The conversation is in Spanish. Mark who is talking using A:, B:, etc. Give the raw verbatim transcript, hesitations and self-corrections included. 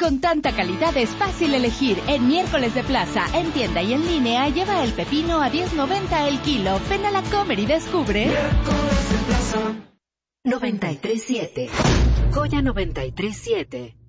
A: Con tanta calidad es fácil elegir. En Miércoles de Plaza, en tienda y en línea, lleva el pepino a diez noventa el kilo. Ven a la Comer y descubre.
B: noventa y tres siete. Joya noventa y tres siete.